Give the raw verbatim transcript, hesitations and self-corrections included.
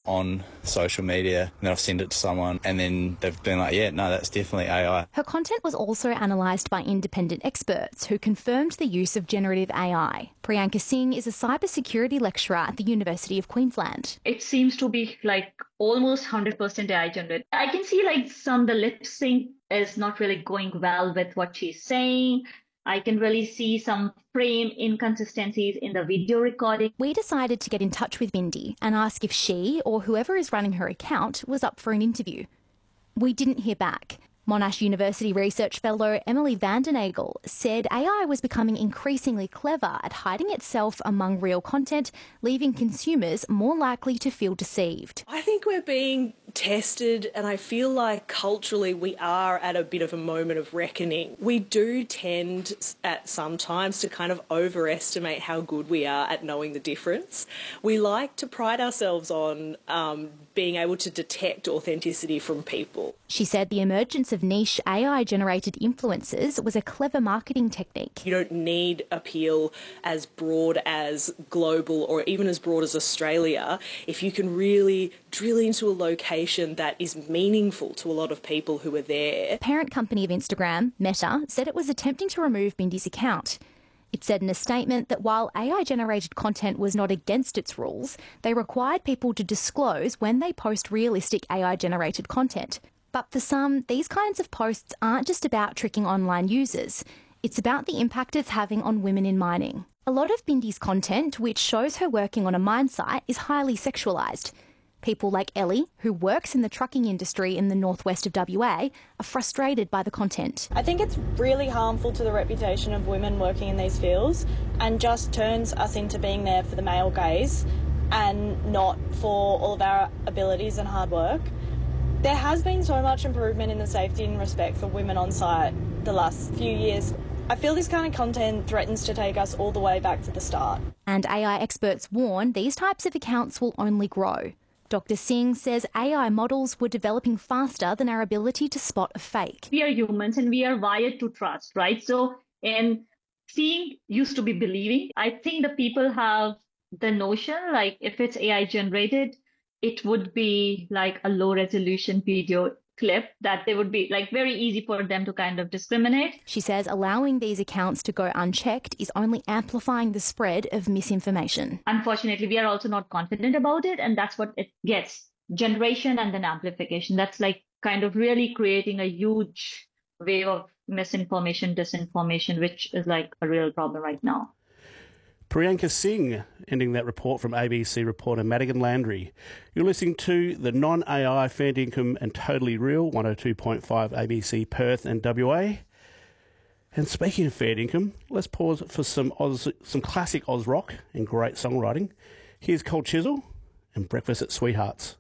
on social media, and then I've sent it to someone, and then they've been like, yeah, no, that's definitely A I. Her content was also analysed by independent experts who confirmed the use of generative A I. Priyanka Singh is a cybersecurity lecturer at the University of Queensland. It seems to be like almost one hundred percent A I generated. I can see like some, the lip sync is not really going well with what she's saying. I can really see some frame inconsistencies in the video recording. We decided to get in touch with Bindi and ask if she or whoever is running her account was up for an interview. We didn't hear back. Monash University research fellow Emily Vandenagel said A I was becoming increasingly clever at hiding itself among real content, leaving consumers more likely to feel deceived. I think we're being tested, and I feel like culturally we are at a bit of a moment of reckoning. We do tend at sometimes to kind of overestimate how good we are at knowing the difference. We like to pride ourselves on um, being able to detect authenticity from people. She said the emergence of niche A I-generated influencers was a clever marketing technique. You don't need appeal as broad as global or even as broad as Australia if you can really drill into a location that is meaningful to a lot of people who are there. Parent company of Instagram, Meta, said it was attempting to remove Bindi's account. It said in a statement that while A I-generated content was not against its rules, they required people to disclose when they post realistic A I-generated content. But for some, these kinds of posts aren't just about tricking online users. It's about the impact it's having on women in mining. A lot of Bindi's content, which shows her working on a mine site, is highly sexualised. People like Ellie, who works in the trucking industry in the northwest of W A, are frustrated by the content. I think it's really harmful to the reputation of women working in these fields and just turns us into being there for the male gaze and not for all of our abilities and hard work. There has been so much improvement in the safety and respect for women on site the last few years. I feel this kind of content threatens to take us all the way back to the start. And A I experts warn these types of accounts will only grow. Doctor Singh says A I models were developing faster than our ability to spot a fake. We are humans and we are wired to trust, right? So, and seeing used to be believing. I think the people have the notion, like if it's A I generated, it would be like a low resolution video clip that they would be like very easy for them to kind of discriminate. She says allowing these accounts to go unchecked is only amplifying the spread of misinformation. Unfortunately, we are also not confident about it, and that's what it gets. Generation and then amplification. That's like kind of really creating a huge wave of misinformation, disinformation, which is like a real problem right now. Priyanka Singh, ending that report from A B C reporter Madigan Landry. You're listening to the non-A I Fair Dinkum and Totally Real, one oh two point five A B C Perth and W A. And speaking of fair dinkum, let's pause for some Oz, some classic Oz rock and great songwriting. Here's Cold Chisel and Breakfast at Sweethearts.